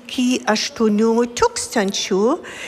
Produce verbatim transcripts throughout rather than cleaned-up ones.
iki aštuonių tūkstančių.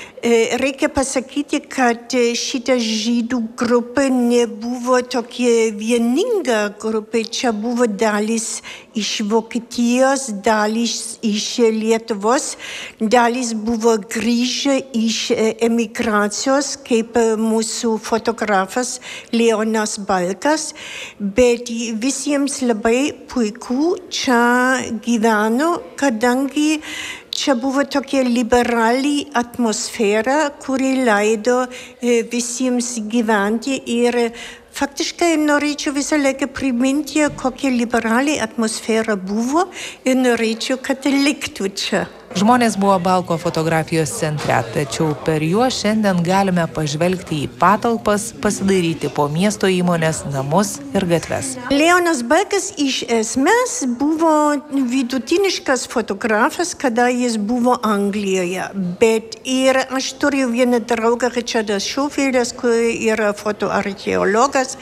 Reikia pasakyti, kad šita žydų grupė nebuvo tokia vieninga grupė. Čia buvo dalis iš Vokietijos, dalis iš Lietuvos, dalis buvo grįžę iš emigracijos, kaip mūsų fotografas Leonas Balkas, bet visiems labai puiku čia gyveno, kadangi čia buvo tokia liberali atmosfera, kuri leido visiems gyventi ir faktiškai norėčiau visą laiką priminti, kokia liberali atmosfera buvo ir norėčiau, kad liktų čia. Žmonės buvo Balko fotografijos centre, tačiau per juos šiandien galime pažvelgti į patalpas, pasidairyti po miesto įmonės, namus ir gatves. Leonas Balkas iš esmės buvo vidutiniškas fotografas, kada jis buvo Anglijoje, bet ir aš turiu vieną draugą, Richardas Schofieldas, kuris yra fotoarcheologas,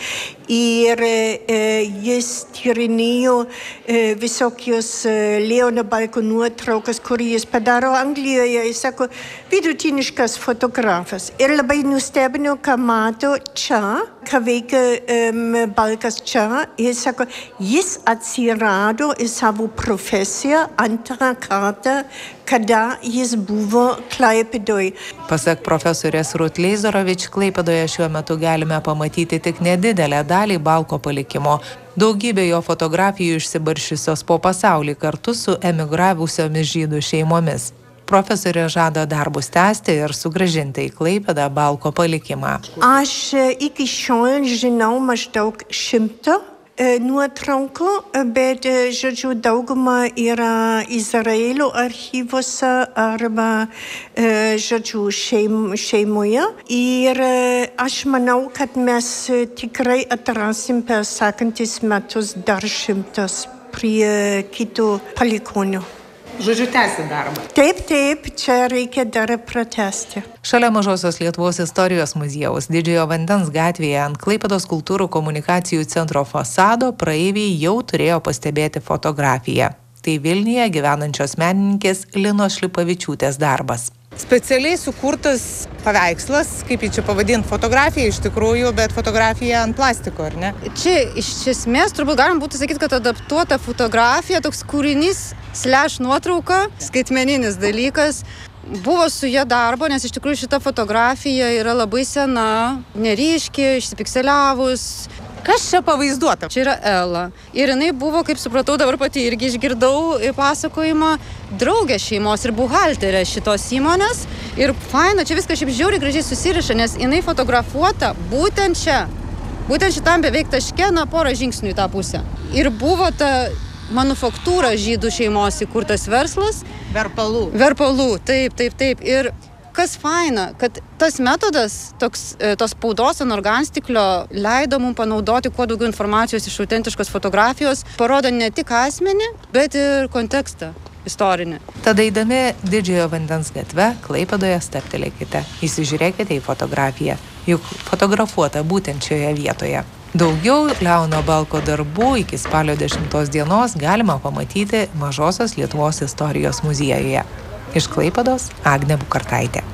ir e, jis tyrinėjo e, visokios e, Leono Balko nuotraukas, kurį jis padaro Anglijoje. Jis sako, vidutiniškas fotografas. Ir labai nustebino, ką mato čia, ką veikia um, Balkas čia. Jis sako, jis atsirado į savo profesiją antrą kartą, kada jis buvo Klaipėdoje. Pasak profesorės Ruth Leizorovič, Klaipėdoje šiuo metu galime pamatyti tik nedidelę dalį Balko palikimo. Daugybė jo fotografijų išsibaršiusios po pasaulį kartu su emigravusiomis žydų šeimomis. Profesorė žada darbus tęsti ir sugrąžinti į Klaipėdą Balko palikimą. Aš iki šiol žinau maždaug šimto nuotraukų, bet, žodžiu, dauguma yra Izraelio archyvuose arba, žodžiu, šeim, šeimoje. Ir aš manau, kad mes tikrai atrasim per sekantis metus dar šimtas prie kitų palikonių. Žodžiu, tęsti darbą. Taip, taip, čia reikia dar pratęsti. Šalia Mažosios Lietuvos istorijos muziejaus Didžiojo vandens gatvėje ant Klaipėdos kultūrų komunikacijų centro fasado praeiviai jau turėjo pastebėti fotografiją. Tai Vilniuje gyvenančios menininkės Linos Šlipavičiūtės darbas. Specialiai sukurtas paveikslas, kaip jį čia pavadinti, fotografija iš tikrųjų, bet fotografija ant plastiko, ar ne? Čia iš esmės turbūt galim būtų sakyti, kad adaptuota fotografija, toks kūrinys, slash nuotrauka, skaitmeninis dalykas. Buvo su ja darbo, nes iš tikrųjų šita fotografija yra labai sena, neryški, išsipikseliavus. Kas čia pavaizduota? Čia yra Ela. Ir jinai buvo, kaip supratau, dabar pati irgi išgirdau pasakojimą, draugė šeimos ir buhalterė šitos įmonės. Ir faina, čia viskas šiaip žiauriai gražiai susiriša, nes jinai fotografuota būtent čia. Būtent šitam beveik taške, na, porą žingsnių į tą pusę. Ir buvo ta manufaktūra žydų šeimos įkurtas verslas. Verpalų. Verpalų, taip, taip, taip. Ir kas faina, kad tas metodas, toks, tos spaudos ant organstiklio leido mums panaudoti kuo daugiau informacijos iš autentiškos fotografijos, parodo ne tik asmenį, bet ir kontekstą istorinį. Tada eidami Didžiojo vandens gatve Klaipėdoje stabtelėkite, įsižiūrėkite į fotografiją, juk fotografuota būtent šioje vietoje. Daugiau Leono Balko darbų iki spalio dešimtos dienos galima pamatyti Mažosios Lietuvos istorijos muziejuje. Iš Klaipėdos Agnė Bukartaitė.